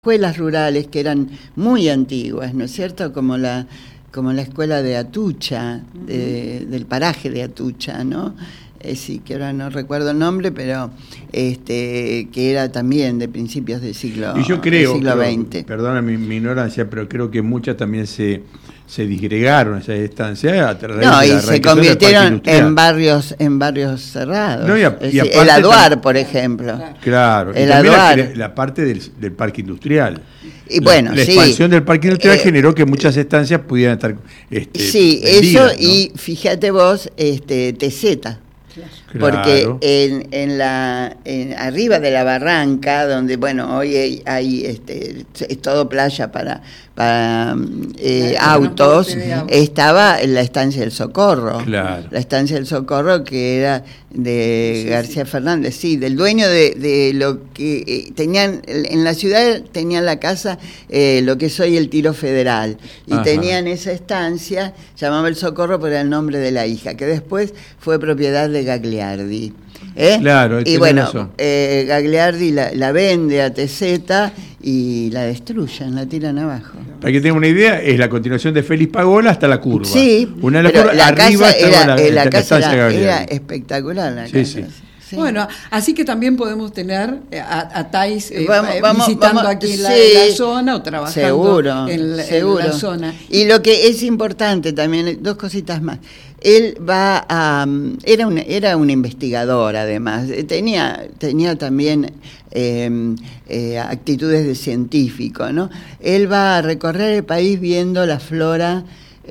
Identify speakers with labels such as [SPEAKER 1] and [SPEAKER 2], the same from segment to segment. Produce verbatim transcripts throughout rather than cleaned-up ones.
[SPEAKER 1] escuelas rurales que eran muy antiguas, ¿no es cierto? Como la como la escuela de Atucha, de, del paraje de Atucha, ¿no? Eh, sí, que ahora no recuerdo el nombre, pero este que era también de principios del siglo,
[SPEAKER 2] y yo creo,
[SPEAKER 1] del siglo
[SPEAKER 2] pero,
[SPEAKER 1] veinte.
[SPEAKER 2] Perdona mi, mi ignorancia, pero creo que muchas también se, se disgregaron esa estancia a través
[SPEAKER 1] no,
[SPEAKER 2] de la
[SPEAKER 1] y se convirtieron en barrios en barrios cerrados.
[SPEAKER 2] No, y a, y
[SPEAKER 1] decir, el Aduar, tam- por ejemplo.
[SPEAKER 2] Claro,
[SPEAKER 1] el
[SPEAKER 2] y también
[SPEAKER 1] Aduar.
[SPEAKER 2] La, la parte del, del parque industrial.
[SPEAKER 1] Y bueno,
[SPEAKER 2] la, la
[SPEAKER 1] sí,
[SPEAKER 2] expansión del parque industrial
[SPEAKER 1] eh,
[SPEAKER 2] generó que muchas estancias pudieran estar este,
[SPEAKER 1] sí,
[SPEAKER 2] vendidas,
[SPEAKER 1] eso,
[SPEAKER 2] ¿no?
[SPEAKER 1] y fíjate vos, este T Z.
[SPEAKER 2] Claro.
[SPEAKER 1] Porque en, en la en, arriba de la barranca, donde bueno hoy hay, hay este es todo playa para para eh, autos, estaba en la estancia del Socorro,
[SPEAKER 2] claro.
[SPEAKER 1] la estancia del Socorro que era de sí, García sí. Fernández, sí, del dueño de, de lo que eh, tenían en la ciudad, tenían la casa eh, lo que es hoy el Tiro Federal, y Ajá. tenían esa estancia, llamaba el Socorro por el nombre de la hija, que después fue propiedad de Gagliardi. ¿Eh?
[SPEAKER 2] Claro,
[SPEAKER 1] y bueno, eh, Gagliardi la, la vende a T Z y la destruyen, la tiran abajo.
[SPEAKER 2] Para que tengan una idea, es la continuación de Félix Pagola hasta la curva.
[SPEAKER 1] Sí,
[SPEAKER 2] una de las
[SPEAKER 1] pero
[SPEAKER 2] curvas,
[SPEAKER 1] la
[SPEAKER 2] arriba
[SPEAKER 1] casa era,
[SPEAKER 2] la,
[SPEAKER 1] la, la casa
[SPEAKER 2] era,
[SPEAKER 1] era espectacular. La
[SPEAKER 2] sí,
[SPEAKER 1] casa.
[SPEAKER 2] Sí.
[SPEAKER 3] Sí. Bueno, así que también podemos tener a, a Thais eh,
[SPEAKER 1] vamos, vamos,
[SPEAKER 3] visitando
[SPEAKER 1] vamos,
[SPEAKER 3] aquí en la,
[SPEAKER 1] sí,
[SPEAKER 3] en la zona o trabajando
[SPEAKER 1] seguro,
[SPEAKER 3] en, la,
[SPEAKER 1] seguro.
[SPEAKER 3] en la zona.
[SPEAKER 1] Y lo que es importante también, dos cositas más. Él va a era un era un investigador, además tenía tenía también eh, eh, actitudes de científico, ¿no? Él va a recorrer el país viendo la flora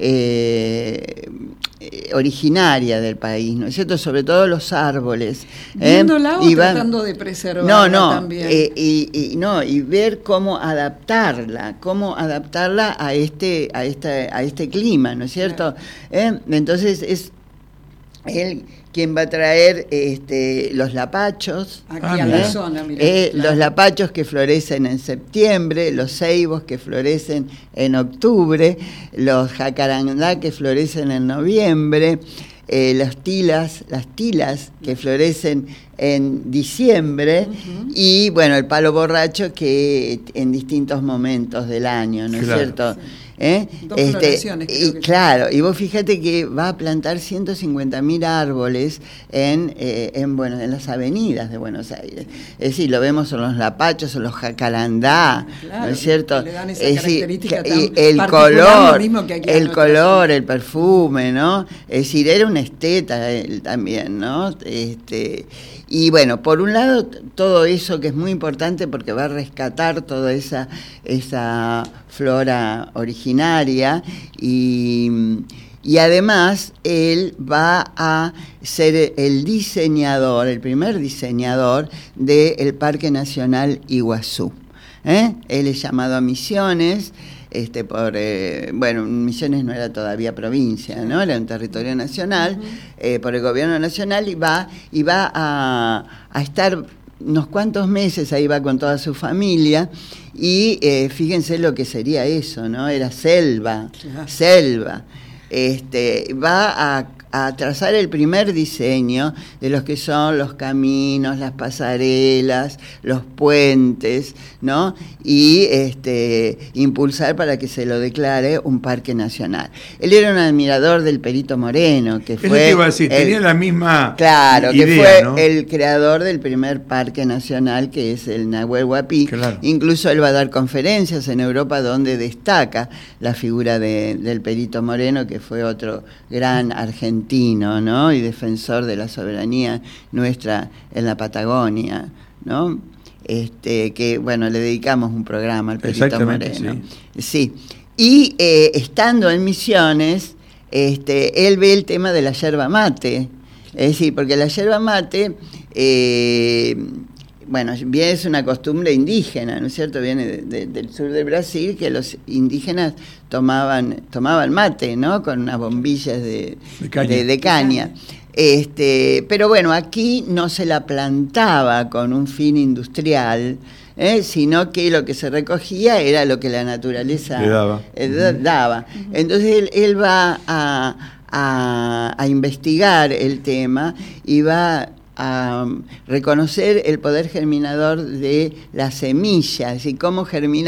[SPEAKER 1] eh, originaria del país, ¿no es cierto? Sobre todo los árboles.
[SPEAKER 3] Viéndola
[SPEAKER 1] ¿eh?
[SPEAKER 3] o tratando de preservarla
[SPEAKER 1] no, no,
[SPEAKER 3] también.
[SPEAKER 1] Eh, y, y no, y ver cómo adaptarla, cómo adaptarla a este, a esta, a este clima, ¿no es cierto? Claro. ¿Eh? Entonces es él quien va a traer este, los lapachos.
[SPEAKER 3] Aquí ah, a la ¿eh? zona, mirá,
[SPEAKER 1] eh,
[SPEAKER 3] claro.
[SPEAKER 1] Los lapachos que florecen en septiembre, los ceibos que florecen en octubre, los jacarandá que florecen en noviembre, eh, las tilas, las tilas que florecen en diciembre, uh-huh. y bueno, el palo borracho que en distintos momentos del año, ¿no
[SPEAKER 2] claro.
[SPEAKER 1] es cierto?
[SPEAKER 3] Sí.
[SPEAKER 1] ¿Eh?
[SPEAKER 3] Dos
[SPEAKER 1] este, y
[SPEAKER 3] que
[SPEAKER 1] claro, y vos fíjate que va a plantar ciento cincuenta mil árboles en, eh, en, bueno, en las avenidas de Buenos Aires. Es decir, lo vemos en los lapachos, en los jacarandá,
[SPEAKER 3] claro,
[SPEAKER 1] ¿no es cierto?
[SPEAKER 3] Le dan esa
[SPEAKER 1] es decir,
[SPEAKER 3] tan
[SPEAKER 1] el color,
[SPEAKER 3] que
[SPEAKER 1] el color, el perfume, ¿no? Es decir, era un esteta él también, ¿no? Este, y bueno, por un lado, todo eso que es muy importante porque va a rescatar toda esa, esa flora originaria y, y además él va a ser el diseñador, el primer diseñador del Parque Nacional Iguazú. ¿eh? Él es llamado a Misiones. Este, por eh, bueno, Misiones no era todavía provincia, ¿no? Era un territorio nacional, uh-huh. eh, por el gobierno nacional, y va, y va a, a estar unos cuantos meses, ahí va con toda su familia, y eh, fíjense lo que sería eso, ¿no? Era selva, uh-huh. selva. Este, va a a trazar el primer diseño de los que son los caminos, las pasarelas, los puentes, ¿no? Y este impulsar para que se lo declare un parque nacional. Él era un admirador del Perito Moreno, que fue... Eso
[SPEAKER 2] te iba a decir, el, tenía la misma
[SPEAKER 1] Claro,
[SPEAKER 2] idea,
[SPEAKER 1] que fue
[SPEAKER 2] ¿no?
[SPEAKER 1] el creador del primer parque nacional, que es el Nahuel Huapi.
[SPEAKER 2] Claro.
[SPEAKER 1] Incluso él va a dar conferencias en Europa donde destaca la figura de, del Perito Moreno, que fue otro gran argentino, ¿no? Y defensor de la soberanía nuestra en la Patagonia, ¿no? Este, que bueno, le dedicamos un programa al Perito Moreno. Sí. sí. Y eh, estando en Misiones, este, él ve el tema de la yerba mate. Es decir, porque la yerba mate, eh, bueno, bien es una costumbre indígena, ¿no es cierto? Viene de, de, del sur de Brasil, que los indígenas tomaban tomaban mate, ¿no? Con unas bombillas de, de caña. De, de caña. Este, pero bueno, aquí no se la plantaba con un fin industrial, ¿eh? Sino que lo que se recogía era lo que la naturaleza
[SPEAKER 2] le daba.
[SPEAKER 1] Eh, daba. Entonces él, él va a, a, a investigar el tema y va a reconocer el poder germinador de las semillas y cómo germina